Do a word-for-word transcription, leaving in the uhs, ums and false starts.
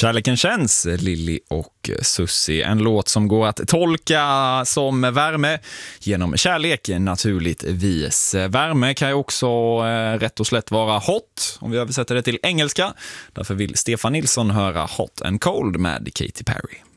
Kärleken känns, Lily och Susie. En låt som går att tolka som värme genom kärlek naturligtvis. Värme kan ju också eh, rätt och slätt vara hot om vi översätter det till engelska. Därför vill Stefan Nilsson höra Hot and Cold med Katy Perry.